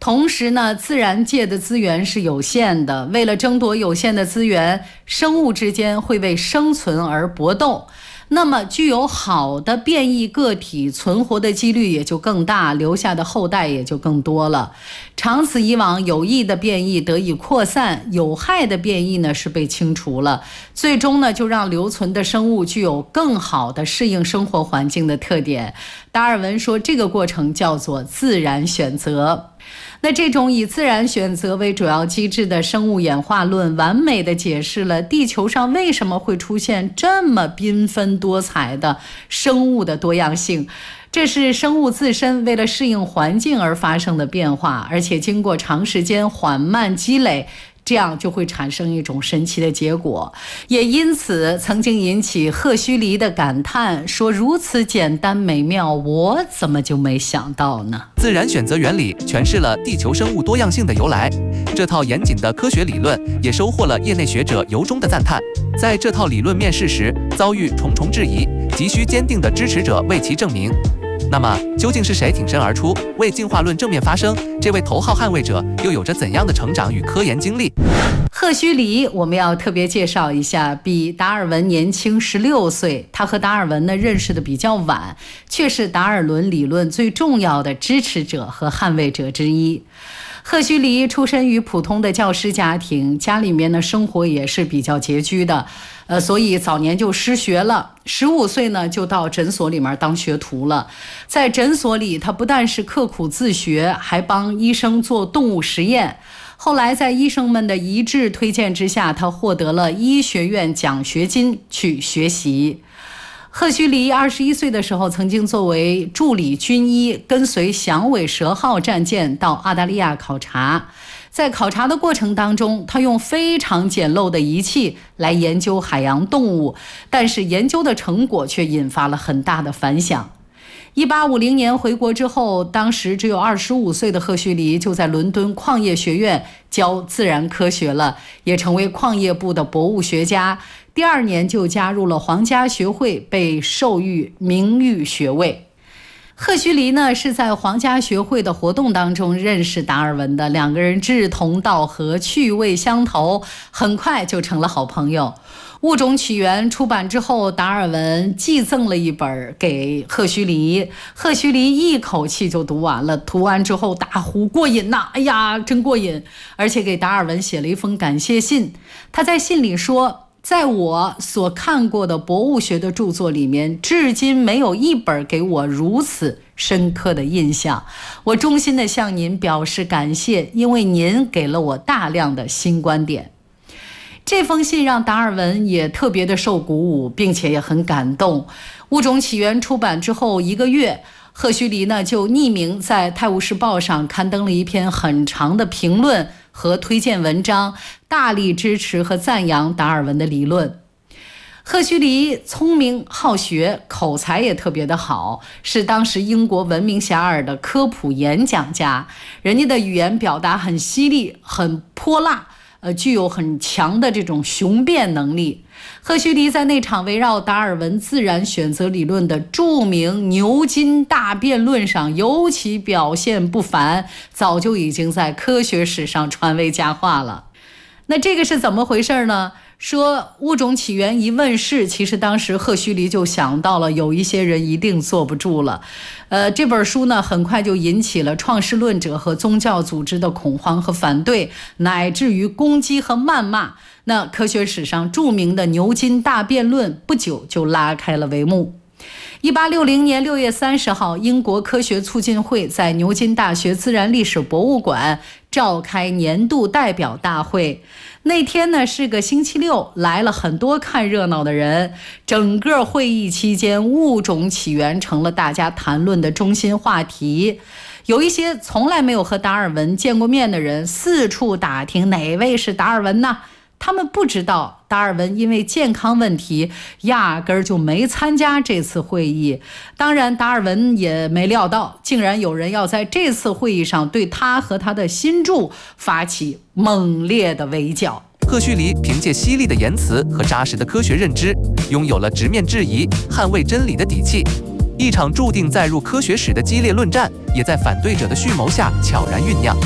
同时呢，自然界的资源是有限的，为了争夺有限的资源，生物之间会为生存而搏斗。那么具有好的变异个体存活的几率也就更大，留下的后代也就更多了。长此以往，有益的变异得以扩散，有害的变异呢是被清除了，最终呢就让留存的生物具有更好的适应生活环境的特点。达尔文说，这个过程叫做自然选择。那这种以自然选择为主要机制的生物演化论，完美地解释了地球上为什么会出现这么缤纷多彩的生物的多样性。这是生物自身为了适应环境而发生的变化，而且经过长时间缓慢积累，这样就会产生一种神奇的结果。也因此曾经引起赫胥黎的感叹，说如此简单美妙，我怎么就没想到呢？ 自然选择原理诠释了地球生物多样性的由来，这套严谨的科学理论也收获了业内学者由衷的赞叹。在这套理论面世时，遭遇重重质疑，急需坚定的支持者为其证明。那么究竟是谁挺身而出，为进化论正面发声？这位头号捍卫者又有着怎样的成长与科研经历？ 赫胥黎我们要特别介绍一下，比达尔文年轻16岁，他和达尔文呢认识的比较晚，却是达尔文理论最重要的支持者和捍卫者之一。赫胥黎出身于普通的教师家庭，家里面呢生活也是比较拮据的，所以早年就失学了。15岁呢就到诊所里面当学徒了。在诊所里，他不但是刻苦自学，还帮医生做动物实验。后来在医生们的一致推荐之下，他获得了医学院奖学金去学习。赫胥黎21岁的时候，曾经作为助理军医，跟随响尾蛇号战舰到澳大利亚考察。在考察的过程当中，他用非常简陋的仪器来研究海洋动物，但是研究的成果却引发了很大的反响。1850年回国之后，当时只有25岁的赫胥黎就在伦敦矿业学院教自然科学了，也成为矿业部的博物学家。第2年就加入了皇家学会，被授予名誉学位。赫胥黎呢是在皇家学会的活动当中认识达尔文的，两个人志同道合，趣味相投，很快就成了好朋友。物种起源出版之后，达尔文寄赠了一本给赫胥黎，赫胥黎一口气就读完了，读完之后大呼过瘾呐，哎呀真过瘾，而且给达尔文写了一封感谢信。他在信里说，在我所看过的博物学的著作里面，至今没有一本给我如此深刻的印象。我衷心地向您表示感谢，因为您给了我大量的新观点。这封信让达尔文也特别的受鼓舞，并且也很感动。物种起源出版之后1个月，赫胥黎呢就匿名在《泰晤士报》上刊登了一篇很长的评论和推荐文章，大力支持和赞扬达尔文的理论。赫胥黎聪明好学，口才也特别的好，是当时英国闻名遐迩的科普演讲家。人家的语言表达很犀利，很泼辣，具有很强的这种雄辩能力。赫胥黎在那场围绕达尔文自然选择理论的著名牛津大辩论上尤其表现不凡，早就已经在科学史上传为佳话了。那这个是怎么回事呢？说物种起源一问世，其实当时赫胥黎就想到了有一些人一定坐不住了。这本书呢很快就引起了创世论者和宗教组织的恐慌和反对，乃至于攻击和谩骂。那科学史上著名的牛津大辩论不久就拉开了帷幕。1860年6月30号，英国科学促进会在牛津大学自然历史博物馆召开年度代表大会。那天呢是个星期六，来了很多看热闹的人。整个会议期间，物种起源成了大家谈论的中心话题。有一些从来没有和达尔文见过面的人四处打听哪位是达尔文呢？他们不知道达尔文因为健康问题压根儿就没参加这次会议。当然达尔文也没料到，竟然有人要在这次会议上对他和他的新著发起猛烈的围剿。 赫胥黎凭借犀利的言辞和扎实的科学认知，拥有了直面质疑、捍卫真理的底气。一场注定载入科学史的激烈论战，也在反对者的蓄谋下悄然酝酿。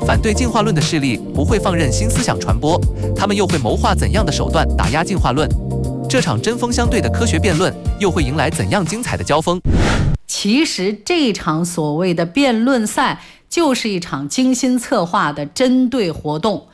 反对进化论的势力不会放任新思想传播，他们又会谋划怎样的手段打压进化论？这场针锋相对的科学辩论又会迎来怎样精彩的交锋？ 其实这场所谓的辩论赛就是一场精心策划的针对活动。